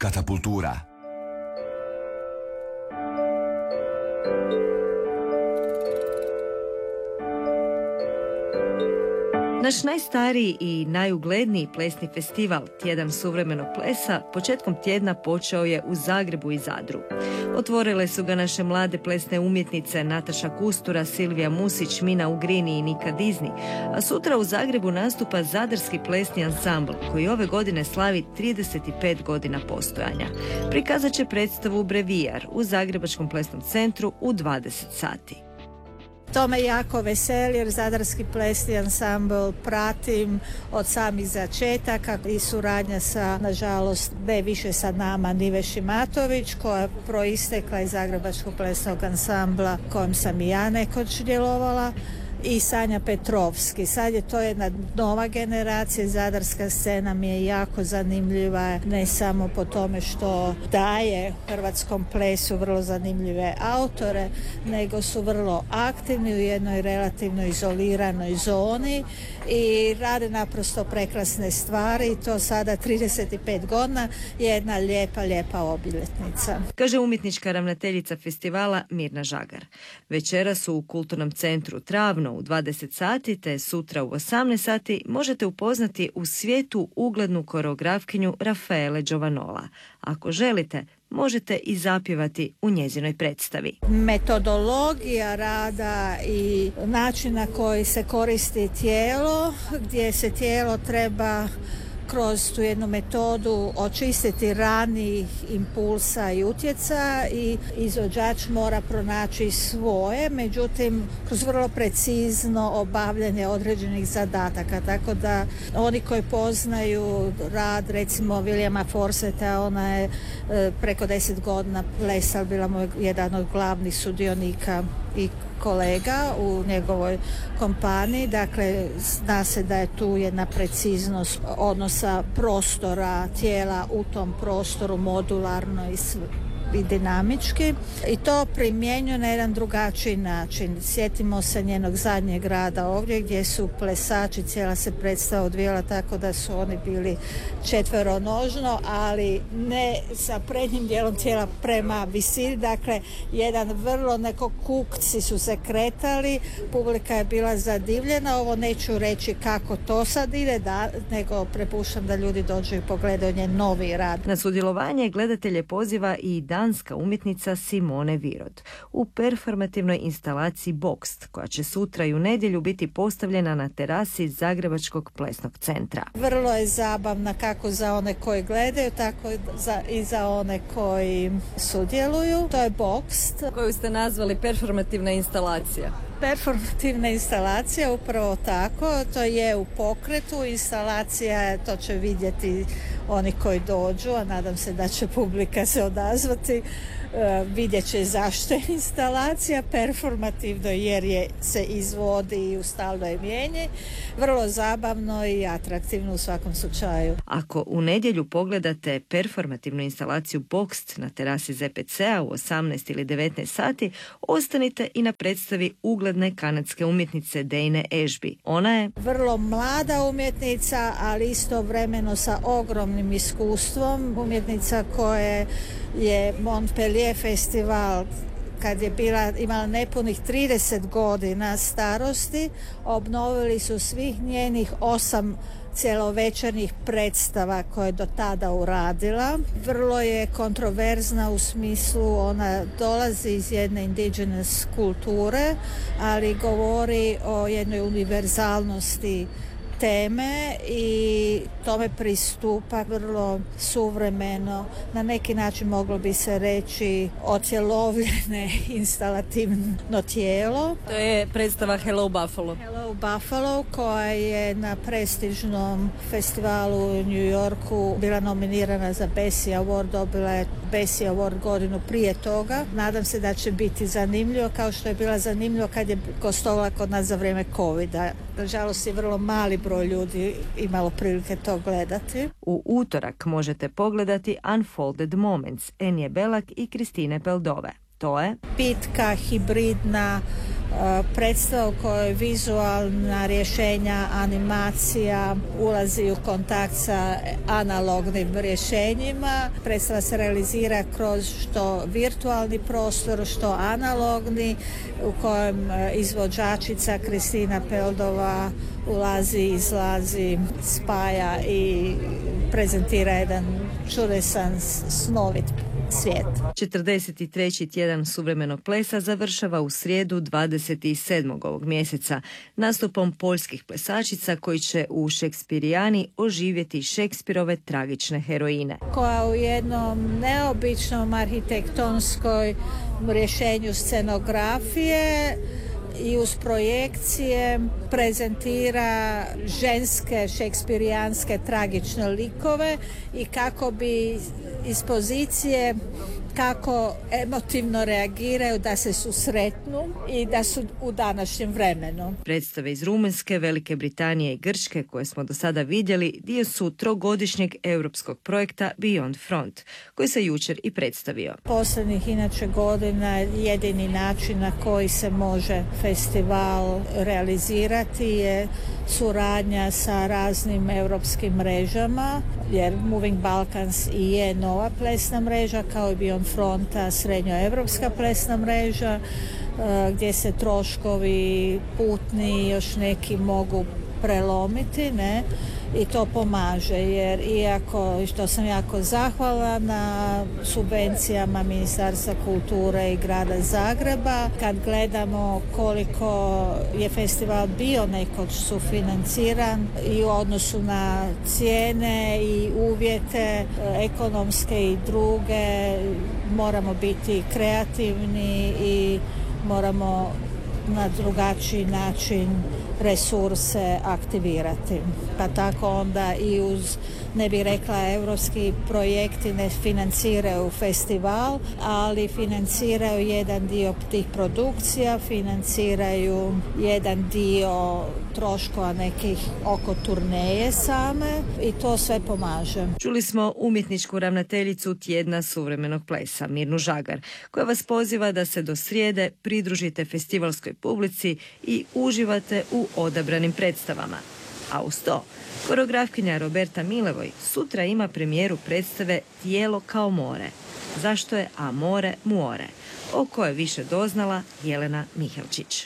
Katapultura. Naš najstariji i najugledniji plesni festival, Tjedan suvremenog plesa, početkom tjedna počeo je u Zagrebu i Zadru. Otvorile su ga naše mlade plesne umjetnice Nataša Kustura, Silvija Musić, Mina Ugrini i Nika Dizni, a sutra u Zagrebu nastupa Zadarski plesni ansambl, koji ove godine slavi 35 godina postojanja. Prikazat će predstavu Brevijar u Zagrebačkom plesnom centru u 20 sati. To me jako veseli jer Zadarski plesni ansambl pratim od samih začetaka i suradnja sa, nažalost, ne više sa nama, Nive Šimatović, koja proistekla iz Zagrebačkog plesnog ansambla kojem sam i ja nekoć djelovala, i Sanja Petrovski. Sad je to jedna nova generacija. Zadarska scena mi je jako zanimljiva, ne samo po tome što daje hrvatskom plesu vrlo zanimljive autore, nego su vrlo aktivni u jednoj relativno izoliranoj zoni i rade naprosto prekrasne stvari i to sada 35 godina je jedna lijepa obiljetnica. Kaže umjetnička ravnateljica festivala Mirna Žagar. Večera su u Kulturnom centru Travno u 20 sati te sutra u 18 sati možete upoznati u svijetu uglednu koreografkinju Rafaele Giovanola. Ako želite, možete i zapjevati u njezinoj predstavi. Metodologija rada i način na koji se koristi tijelo, gdje se tijelo treba kroz tu jednu metodu očistiti ranijih impulsa i utjecaja i izvođač mora pronaći svoje, međutim kroz vrlo precizno obavljanje određenih zadataka, tako da oni koji poznaju rad recimo Williama Forseta, ona je preko 10 godina plesala, bila mu jedan od glavnih sudionika i kolega u njegovoj kompaniji, dakle zna se da je tu jedna preciznost odnosa prostora, tijela u tom prostoru modularno i dinamički i to primjenjuje na jedan drugačiji način. Sjetimo se njenog zadnjeg rada ovdje gdje su plesači, cijela se predstava odvijala tako da su oni bili četveronožno, ali ne sa prednjim dijelom tijela prema visini, dakle jedan vrlo neko kukci su se kretali, publika je bila zadivljena. Ovo neću reći kako to sad ide, nego prepuštam da ljudi dođu i pogledaju njen novi rad. Na sudjelovanje gledatelje poziva i danska umjetnica Simone Virod u performativnoj instalaciji Boxt, koja će sutra i u nedjelju biti postavljena na terasi Zagrebačkog plesnog centra. Vrlo je zabavna kako za one koji gledaju, tako i za one koji sudjeluju. To je Boxt, koju ste nazvali performativna instalacija. Performativna instalacija, upravo tako, to je u pokretu, instalacija, to će vidjeti oni koji dođu, a nadam se da će publika se odazvati, vidjet će zašto je instalacija performativno jer se izvodi i u stalnoj mijenji, vrlo zabavno i atraktivno u svakom slučaju. Ako u nedjelju pogledate performativnu instalaciju Boxt na terasi ZPC-a u 18 ili 19 sati, ostanite i na predstavi ugledne kanadske umjetnice Dane Ashby. Ona je vrlo mlada umjetnica, ali istovremeno sa ogromnim iskustvom, umjetnica koje je Montpellier festival kad je imala nepunih 30 godina starosti, obnovili su svih njenih 8 cjelovečernih predstava koje je do tada uradila. Vrlo je kontroverzna u smislu, ona dolazi iz jedne indigenous kulture, ali govori o jednoj univerzalnosti teme i tome pristupa vrlo suvremeno, na neki način moglo bi se reći otjelovljene instalativno tijelo. To je predstava Hello Buffalo. Hello Buffalo, koja je na prestižnom festivalu u New Yorku bila nominirana za Bessie Award, dobila je Bessie Award godinu prije toga. Nadam se da će biti zanimljivo, kao što je bila zanimljivo kad je gostovala kod nas za vrijeme covida. Nažalost je vrlo mali broj ljudi imalo prilike to gledati. U utorak možete pogledati Unfolded Moments Enije Belak i Kristine Peldove. To je pitka, hibridna predstava u kojoj vizualna rješenja, animacija ulazi u kontakt sa analognim rješenjima. Predstava se realizira kroz što virtualni prostor, što analogni, u kojem izvođačica Kristina Peldova ulazi, izlazi, spaja i prezentira jedan čudesan, snovit svijet. 43. tjedan suvremenog plesa završava u srijedu 27. ovog mjeseca nastupom poljskih plesačica koji će u Šekspirijani oživjeti Šekspirove tragične heroine. Koja u jednom neobičnom arhitektonskom rješenju scenografije i uz projekcije prezentira ženske šekspirijanske tragične likove i kako bi iz pozicije kako emotivno reagiraju da se susretnu i da su u današnjem vremenu. Predstave iz Rumunjske, Velike Britanije i Grčke koje smo do sada vidjeli dio su trogodišnjeg europskog projekta Beyond Front, koji se jučer i predstavio. Posljednjih inače godina jedini način na koji se može festival realizirati je suradnja sa raznim europskim mrežama, jer Moving Balkans i je nova plesna mreža, kao i Beyond Fronta srednjoevropska plesna mreža, gdje se troškovi putni još neki mogu prelomiti, ne? I to pomaže, jer iako, što sam jako zahvalna na subvencijama Ministarstva kulture i grada Zagreba, kad gledamo koliko je festival bio nekoć sufinanciran i u odnosu na cijene i uvjete ekonomske i druge, moramo biti kreativni i moramo na drugačiji način resurse aktivirati. Pa tako onda i uz, ne bih rekla, europski projekti ne financiraju festival, ali financiraju jedan dio tih produkcija, financiraju jedan dio troškova nekih oko turneje same i to sve pomaže. Čuli smo umjetničku ravnateljicu tjedna suvremenog plesa, Mirnu Žagar, koja vas poziva da se do srijede pridružite festivalskoj publici i uživate u odabranim predstavama. A uz to, koreografkinja Roberta Milevoj sutra ima premijeru predstave Tijelo kao more. Zašto je amore muore? O kojoj više doznala Jelena Mihelčić.